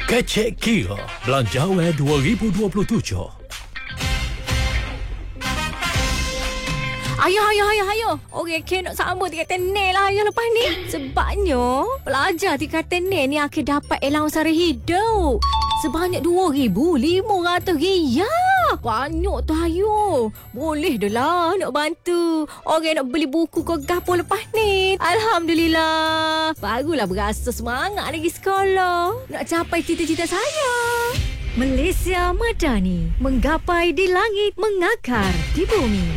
Kecek Kira Belanjawan 2027. Ayo. Orang nak sambut 3 tenil lah ayo lepas ni. Sebabnya pelajar 3 tenil ni akan dapat allowance sara hidup sebanyak RM2,500. Banyak tu ayo. Boleh dah lah nak bantu orang nak beli buku ke gapo lepas ni. Alhamdulillah. Barulah berasa semangat lagi sekolah. Nak capai cita-cita saya. Malaysia Madani, menggapai di langit, mengakar di bumi.